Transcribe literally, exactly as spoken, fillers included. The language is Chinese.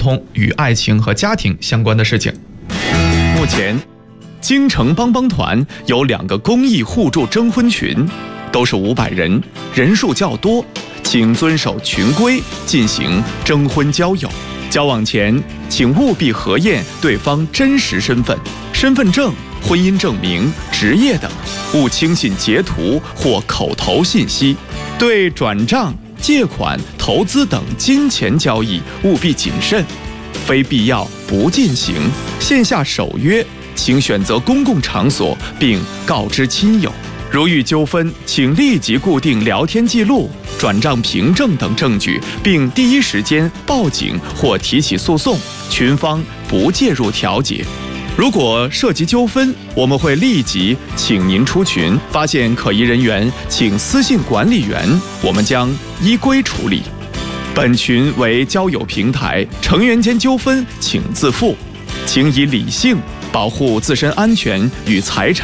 通与爱情和家庭相关的事情。 目前，京城帮帮团有两个公益互助征婚群，都是五百人，人数较多，请遵守群规进行征婚交友。交往前，请务必核验对方真实身份、身份证、婚姻证明、职业等，勿轻信截图或口头信息。对转账、借款、投资等金钱交易务必谨慎，非必要不进行。线下首约，请选择公共场所并告知亲友。如遇纠纷，请立即固定聊天记录、转账凭证等证据，并第一时间报警或提起诉讼，群方不介入调解。如果涉及纠纷，我们会立即请您出群，发现可疑人员，请私信管理员，我们将依规处理。本群为交友平台，成员间纠纷请自负，请以理性保护自身安全与财产。